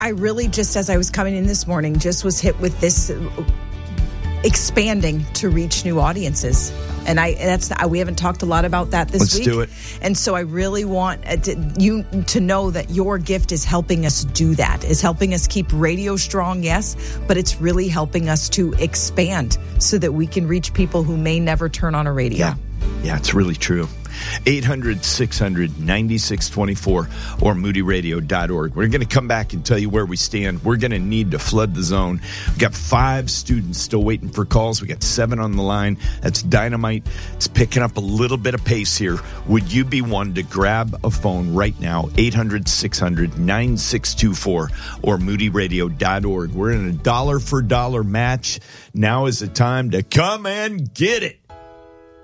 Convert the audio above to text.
I really just, as I was coming in this morning, just was hit with this expanding to reach new audiences. And we haven't talked a lot about that this week. Let's do it. And so I really want you to know that your gift is helping us do that. Is helping us keep radio strong, yes, but it's really helping us to expand so that we can reach people who may never turn on a radio. Yeah, it's really true. 800-600-9624 or moodyradio.org. We're going to come back and tell you where we stand. We're going to need to flood the zone. We've got 5 students still waiting for calls. We got 7 on the line. That's dynamite. It's picking up a little bit of pace here. Would you be one to grab a phone right now? 800-600-9624 or moodyradio.org. We're in a dollar for dollar match. Now is the time to come and get it.